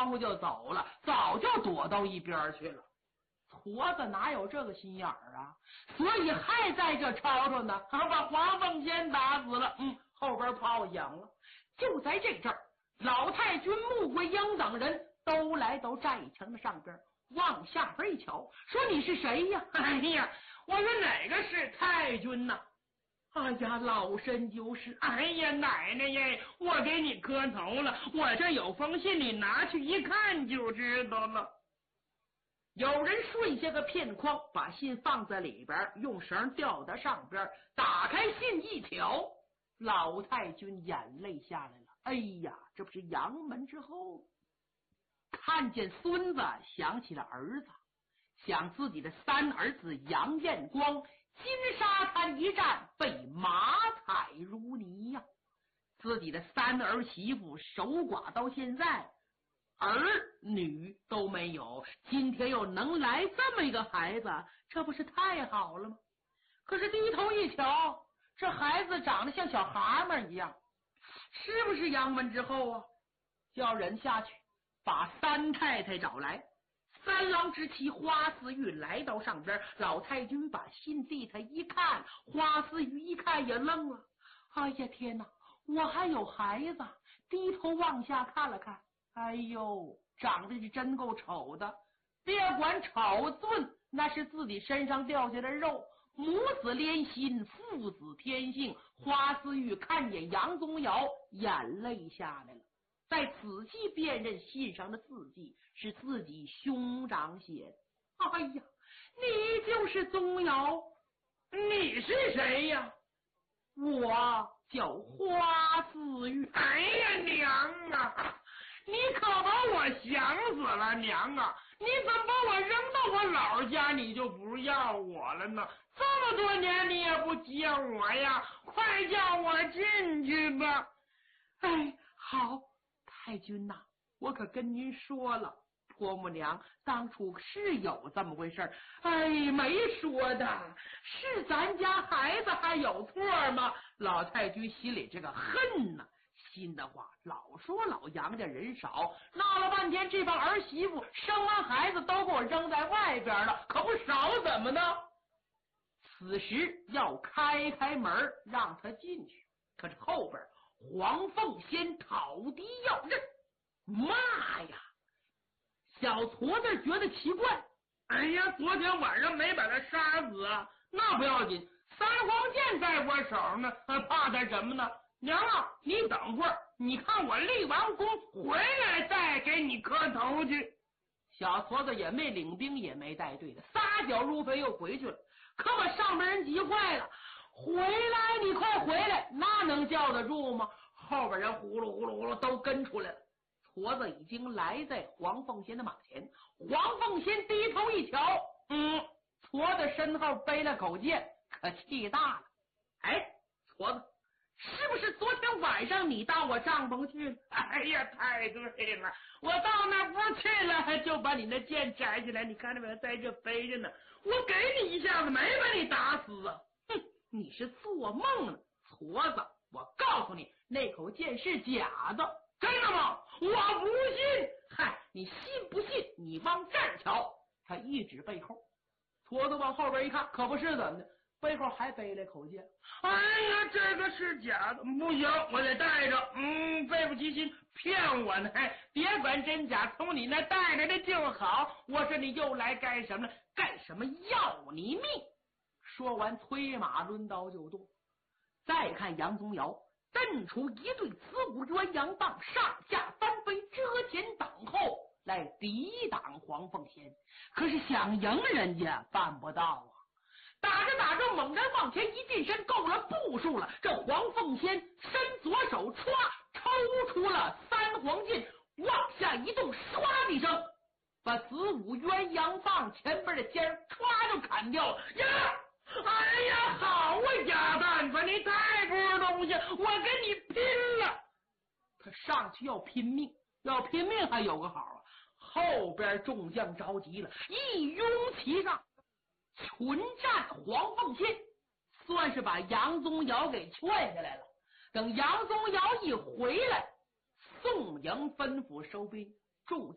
呼就走了，早就躲到一边去了。矬子哪有这个心眼儿啊？所以还在这吵吵呢，把黄凤仙打死了。后边炮响了。就在这阵儿，老太君、穆桂英等人都来到寨城的上边，往下边一瞧，说你是谁呀？哎呀，我说哪个是太君呢？哎呀，老身就是。哎呀，奶奶耶，我给你磕头了，我这有封信，你拿去一看就知道了。有人顺下个片框，把信放在里边，用绳吊在上边，打开信一瞧，老太君眼泪下来了。哎呀，这不是杨门之后，看见孙子，想起了儿子，想自己的三儿子杨彦光金沙滩一战被马踩如泥呀，自己的三儿媳妇守寡到现在，儿女都没有，今天又能来这么一个孩子，这不是太好了吗？可是低头一瞧，这孩子长得像小蛤蟆一样，是不是杨门之后啊？叫人下去把三太太找来。三郎之妻花思玉来到上边，老太君把信递他一看，花思玉一看也愣了。哎呀天哪，我还有孩子！低头往下看了看，哎呦，长得是真够丑的。别管丑俊，那是自己身上掉下的肉。母子连心，父子天性。花思玉看见杨宗尧，眼泪下来了。再仔细辨认信上的字迹，是自己兄长写的。哎呀，你就是宗尧？你是谁呀？我叫花思玉。哎呀，娘啊，你可把我想死了，娘啊！你怎么把我扔到我姥家，你就不要我了呢？这么多年你也不接我呀，快叫我进去吧。哎，好，太君呐，我可跟您说了，婆母娘当初是有这么回事，哎，没说的，是咱家孩子还有错吗？老太君心里这个恨呐，心的话老说老杨家人少，闹了半天这帮儿媳妇生完孩子都给我扔在外边了，可不少怎么呢？此时要开门让他进去，可是后边黄凤仙讨敌要刃，妈呀！小矬子觉得奇怪，哎呀，昨天晚上没把他杀死啊，那不要紧，三黄剑在我手呢，怕他什么呢？娘啊，你等会儿，你看我立完功回来再给你磕头去。小矬子也没领兵，也没带队的，撒脚入飞又回去了。可把上边人急坏了，回来，你快回来，那能叫得住吗？后边人呼噜呼噜呼噜都跟出来了。矬子已经来在黄凤仙的马前，黄凤仙低头一瞧，矬子身后背了口剑，可气大了。哎，矬子，是不是昨天晚上你到我帐篷去了？哎呀，太对了，我到那不去了，就把你那剑摘下来，你看着没有，在这背着呢。我给你一下子，没把你打死啊！哼，你是做梦呢，矬子！我告诉你，那口剑是假的。真的吗？我不信。嗨，你信不信？你往这儿瞧。他一指背后，矬子往后边一看，可不是怎么的，背后还背了口剑。哎呀，这个是假的，不行，我得带着。背不起心，骗我呢！别管真假，从你那带来的就好。我说你又来干什么了？干什么要你命？说完，催马抡刀就动。再看杨宗尧蹬出一对子午鸳鸯棒，上下翻飞，遮前挡后，来抵挡黄凤仙。可是想赢人家办不到啊！打着打着，猛然往前一进身，够了步数了。这黄凤仙伸左手，歘，抽出了三黄剑，往下一动，唰的一声，把子午鸳鸯棒前边的尖歘就砍掉了呀！哎呀，好啊，哑蛋子，你太不是东西，我跟你拼了！他上去要拼命，要拼命还有个好啊，后边众将着急了，一拥其上，群战黄凤仙，算是把杨宗尧给劝下来了。等杨宗尧一回来，宋营吩咐收兵，众